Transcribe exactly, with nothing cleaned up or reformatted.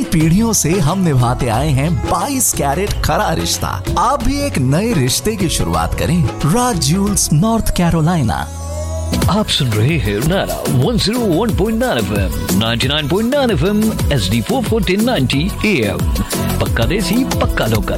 पीढ़ियों से हम निभाते आए हैं बाईस कैरेट खरा रिश्ता। आप भी एक नए रिश्ते की शुरुआत करें। राज ज्यूल्स, नॉर्थ कैरोलिना। आप सुन रहे हैं नारा one zero one point nine FM, ninety nine point nine FM, HD four forty ninety am. पक्का देसी, पक्का लोकल।